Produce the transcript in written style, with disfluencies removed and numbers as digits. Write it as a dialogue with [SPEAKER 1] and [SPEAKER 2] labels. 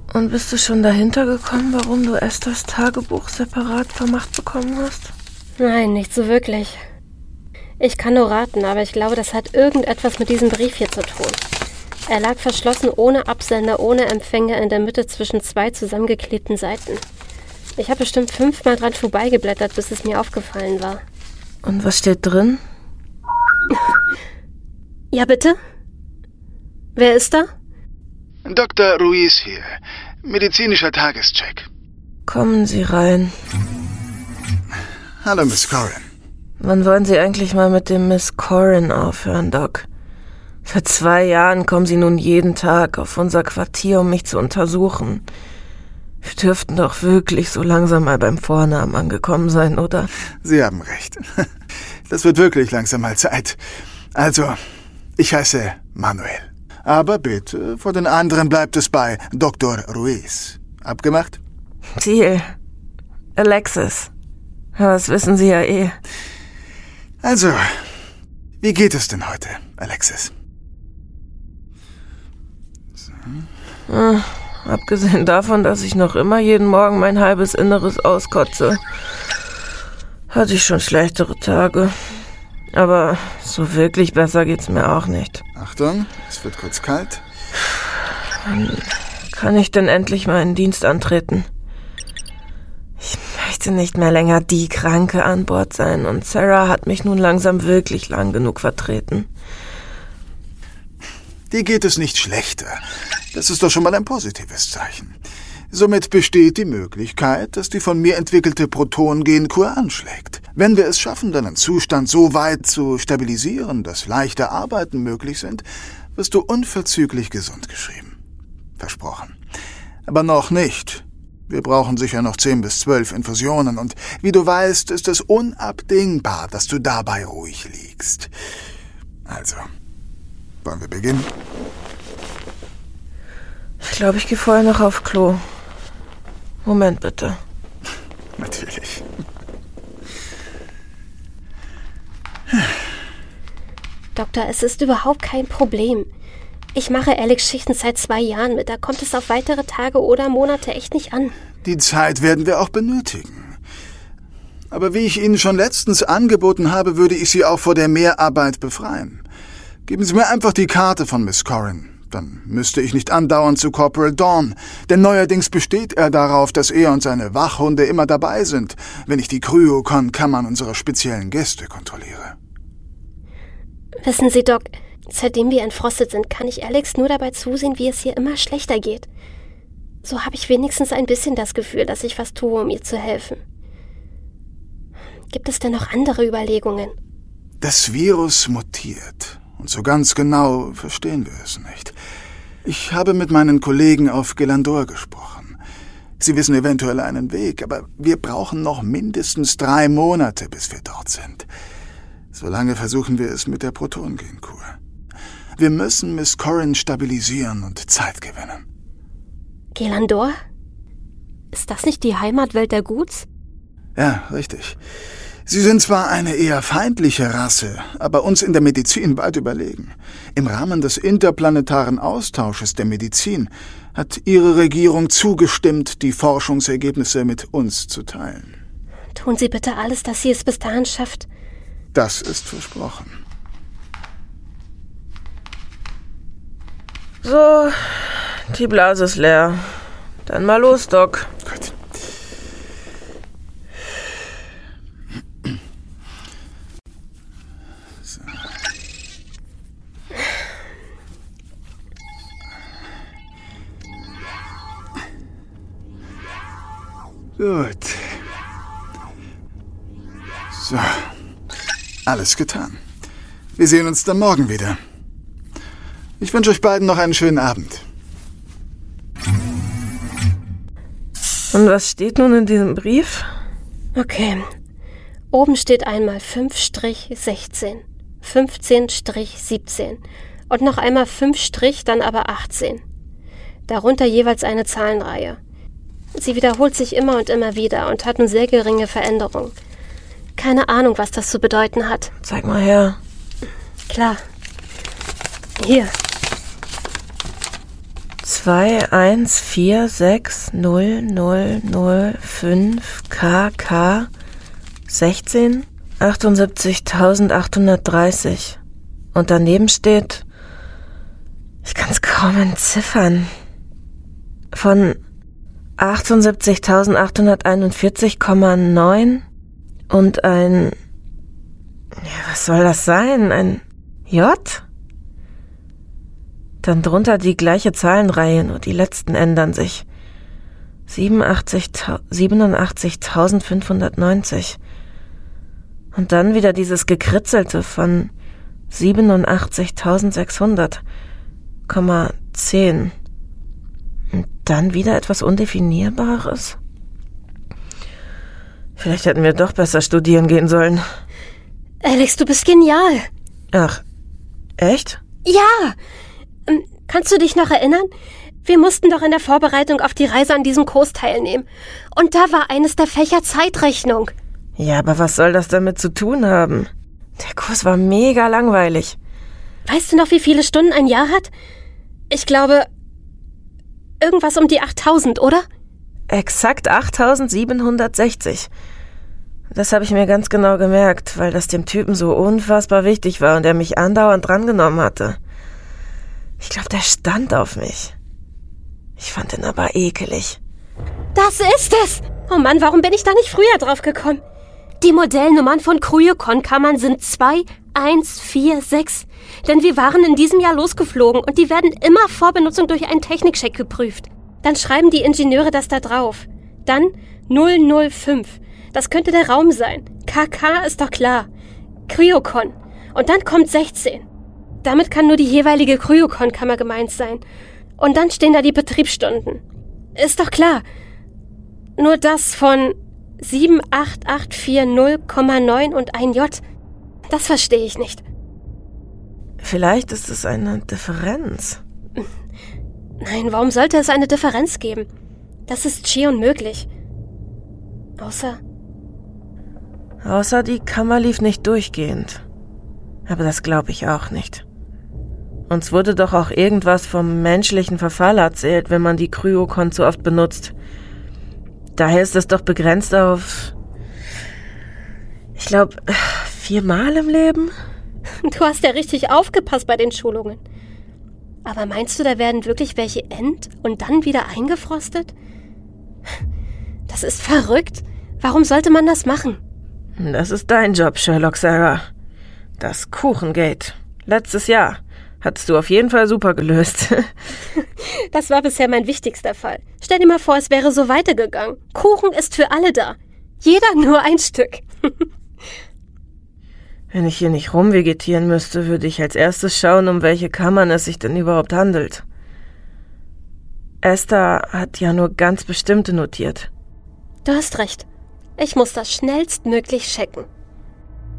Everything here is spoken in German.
[SPEAKER 1] Und bist du schon dahinter gekommen, warum du Esthers Tagebuch separat vermacht bekommen hast?
[SPEAKER 2] Nein, nicht so wirklich. Ich kann nur raten, aber ich glaube, das hat irgendetwas mit diesem Brief hier zu tun. Er lag verschlossen, ohne Absender, ohne Empfänger, in der Mitte zwischen 2 zusammengeklebten Seiten. Ich habe bestimmt 5-mal dran vorbeigeblättert, bis es mir aufgefallen war.
[SPEAKER 1] Und was steht drin?
[SPEAKER 2] Ja, bitte? Wer ist da?
[SPEAKER 3] Dr. Ruiz hier. Medizinischer Tagescheck.
[SPEAKER 1] Kommen Sie rein.
[SPEAKER 3] Hallo, Miss Corrin.
[SPEAKER 1] Wann wollen Sie eigentlich mal mit dem Miss Corrin aufhören, Doc? Seit 2 Jahren kommen Sie nun jeden Tag auf unser Quartier, um mich zu untersuchen. Wir dürften doch wirklich so langsam mal beim Vornamen angekommen sein, oder?
[SPEAKER 3] Sie haben recht. Das wird wirklich langsam mal Zeit. Also, ich heiße Manuel. Aber bitte, vor den anderen bleibt es bei Dr. Ruiz. Abgemacht?
[SPEAKER 1] Ziel. Alexis. Das wissen Sie ja eh.
[SPEAKER 3] Also, wie geht es denn heute, Alexis?
[SPEAKER 1] Abgesehen davon, dass ich noch immer jeden Morgen mein halbes Inneres auskotze, hatte ich schon schlechtere Tage. Aber so wirklich besser geht's mir auch nicht.
[SPEAKER 3] Achtung, es wird kurz kalt.
[SPEAKER 1] Wann kann ich denn endlich mal in Dienst antreten? Ich möchte nicht mehr länger die Kranke an Bord sein und Sarah hat mich nun langsam wirklich lang genug vertreten.
[SPEAKER 3] Dir geht es nicht schlechter. Das ist doch schon mal ein positives Zeichen. Somit besteht die Möglichkeit, dass die von mir entwickelte Protongenkur anschlägt. Wenn wir es schaffen, deinen Zustand so weit zu stabilisieren, dass leichte Arbeiten möglich sind, wirst du unverzüglich gesund geschrieben. Versprochen. Aber noch nicht. Wir brauchen sicher noch 10 bis 12 Infusionen und wie du weißt, ist es unabdingbar, dass du dabei ruhig liegst. Also, wollen wir beginnen?
[SPEAKER 1] Ich glaube, ich gehe vorher noch auf Klo. Moment bitte.
[SPEAKER 3] Natürlich.
[SPEAKER 2] Doktor, es ist überhaupt kein Problem. Ich mache Alex Schichten seit 2 Jahren mit. Da kommt es auf weitere Tage oder Monate echt nicht an.
[SPEAKER 3] Die Zeit werden wir auch benötigen. Aber wie ich Ihnen schon letztens angeboten habe, würde ich Sie auch vor der Mehrarbeit befreien. Geben Sie mir einfach die Karte von Miss Corrin. Dann müsste ich nicht andauernd zu Corporal Dawn, denn neuerdings besteht er darauf, dass er und seine Wachhunde immer dabei sind, wenn ich die Kryokon-Kammern unserer speziellen Gäste kontrolliere.
[SPEAKER 2] Wissen Sie, Doc, seitdem wir entfrostet sind, kann ich Alex nur dabei zusehen, wie es ihr immer schlechter geht. So habe ich wenigstens ein bisschen das Gefühl, dass ich was tue, um ihr zu helfen. Gibt es denn noch andere Überlegungen?
[SPEAKER 3] Das Virus mutiert. Und so ganz genau verstehen wir es nicht. Ich habe mit meinen Kollegen auf Gelandor gesprochen. Sie wissen eventuell einen Weg, aber wir brauchen noch mindestens 3 Monate, bis wir dort sind. Solange versuchen wir es mit der Protongenkur. Wir müssen Miss Corrin stabilisieren und Zeit gewinnen.
[SPEAKER 2] Gelandor? Ist das nicht die Heimatwelt der Guts?
[SPEAKER 3] Ja, richtig. Sie sind zwar eine eher feindliche Rasse, aber uns in der Medizin weit überlegen. Im Rahmen des interplanetaren Austausches der Medizin hat Ihre Regierung zugestimmt, die Forschungsergebnisse mit uns zu teilen.
[SPEAKER 2] Tun Sie bitte alles, dass sie es bis dahin schafft.
[SPEAKER 3] Das ist versprochen.
[SPEAKER 1] So, die Blase ist leer. Dann mal los, Doc.
[SPEAKER 3] Gut. So. Gut. So. Alles getan. Wir sehen uns dann morgen wieder. Ich wünsche euch beiden noch einen schönen Abend.
[SPEAKER 1] Und was steht nun in diesem Brief?
[SPEAKER 2] Okay. Oben steht einmal 5-16, 15-17 und noch einmal 5-, dann aber 18. Darunter jeweils eine Zahlenreihe. Sie wiederholt sich immer und immer wieder und hat nur sehr geringe Veränderungen. Keine Ahnung, was das zu bedeuten hat.
[SPEAKER 1] Zeig mal her.
[SPEAKER 2] Klar. Hier.
[SPEAKER 1] 2146005 KK 16 78.830. Und daneben steht, ich kann es kaum entziffern, von 78.841,9 und ein, was soll das sein, ein J? Dann drunter die gleiche Zahlenreihe, nur die letzten ändern sich. 87.590. Und dann wieder dieses Gekritzelte von 87.600,10. Und dann wieder etwas Undefinierbares. Vielleicht hätten wir doch besser studieren gehen sollen.
[SPEAKER 2] Alex, du bist genial.
[SPEAKER 1] Ach, echt?
[SPEAKER 2] Ja! Kannst du dich noch erinnern? Wir mussten doch in der Vorbereitung auf die Reise an diesem Kurs teilnehmen. Und da war eines der Fächer Zeitrechnung.
[SPEAKER 1] Ja, aber was soll das damit zu tun haben? Der Kurs war mega langweilig.
[SPEAKER 2] Weißt du noch, wie viele Stunden ein Jahr hat? Ich glaube, irgendwas um die 8000, oder?
[SPEAKER 1] Exakt 8760. Das habe ich mir ganz genau gemerkt, weil das dem Typen so unfassbar wichtig war und er mich andauernd drangenommen hatte. Ich glaube, der stand auf mich. Ich fand ihn aber ekelig.
[SPEAKER 2] Das ist es! Oh Mann, warum bin ich da nicht früher drauf gekommen? Die Modellnummern von Kryokon-Kammern sind 2, 1, 4, 6. Denn wir waren in diesem Jahr losgeflogen und die werden immer vor Benutzung durch einen Technikcheck geprüft. Dann schreiben die Ingenieure das da drauf. Dann 005. Das könnte der Raum sein. KK ist doch klar. Kryokon. Und dann kommt 16. Damit kann nur die jeweilige Kryokon-Kammer gemeint sein. Und dann stehen da die Betriebsstunden. Ist doch klar. Nur das von 78840,9 und ein J. Das verstehe ich nicht.
[SPEAKER 1] Vielleicht ist es eine Differenz.
[SPEAKER 2] Nein, warum sollte es eine Differenz geben? Das ist schier unmöglich.
[SPEAKER 1] Außer die Kammer lief nicht durchgehend. Aber das glaube ich auch nicht. Uns wurde doch auch irgendwas vom menschlichen Verfall erzählt, wenn man die Kryokon zu oft benutzt. Daher ist es doch begrenzt auf, ich glaube, 4-mal im Leben?
[SPEAKER 2] Du hast ja richtig aufgepasst bei den Schulungen. Aber meinst du, da werden wirklich welche und dann wieder eingefrostet? Das ist verrückt. Warum sollte man das machen?
[SPEAKER 1] Das ist dein Job, Sherlock Sarah. Das Kuchengate. Letztes Jahr. Hattest du auf jeden Fall super gelöst.
[SPEAKER 2] Das war bisher mein wichtigster Fall. Stell dir mal vor, es wäre so weitergegangen. Kuchen ist für alle da. Jeder nur ein Stück.
[SPEAKER 1] Wenn ich hier nicht rumvegetieren müsste, würde ich als erstes schauen, um welche Kammern es sich denn überhaupt handelt. Esther hat ja nur ganz bestimmte notiert.
[SPEAKER 2] Du hast recht. Ich muss das schnellstmöglich checken.